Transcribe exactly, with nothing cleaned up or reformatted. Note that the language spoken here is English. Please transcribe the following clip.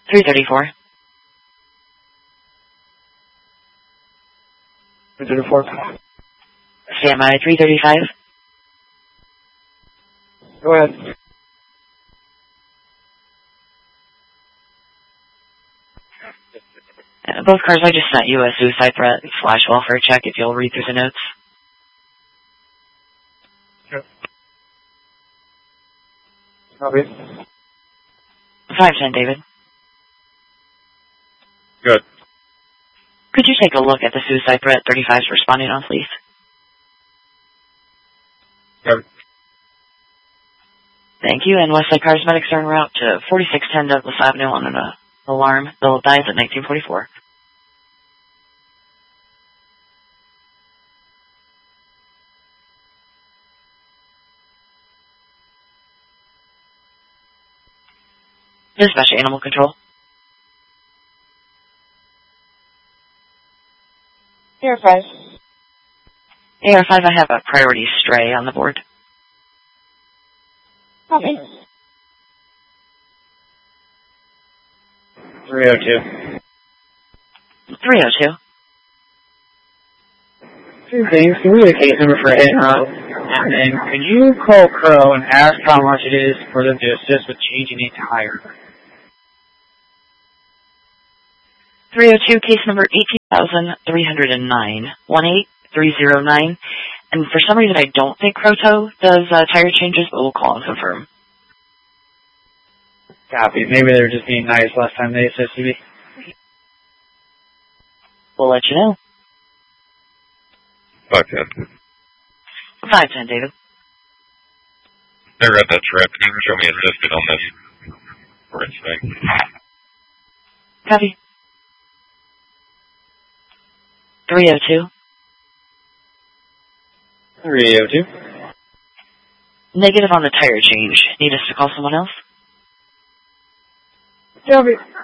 three thirty-four. three thirty-four. Stand by, three thirty-five. Go ahead. Uh, both cars, I just sent you a suicide threat slash welfare check if you'll read through the notes. Sure. Copy. five ten, David. Good. Could you take a look at the suicide threat thirty-five is responding on, please? Good. Thank you, and Westside Cars medics are en route to forty-six ten Douglas Avenue on an uh, alarm. Bill dies at nineteen forty-four. Dispatch Animal Control. A R five. A R five, I have a priority stray on the board. Copy. three oh two. three oh two. Two things. Can we get a case number for a hit and run? And could you call Crow and ask how much it is for them to assist with changing a tire? three oh two, case number eighteen thousand three hundred nine, one eight three zero nine. And for some reason, I don't think Croto does uh, tire changes, but we'll call and confirm. Copy. Maybe they were just being nice last time they assisted me. We'll let you know. five ten. five ten, David. I read that trip. Can you show me assisted on this for instinct? Copy. three oh two. three oh two. Negative on the tire change. Need us to call someone else? Copy.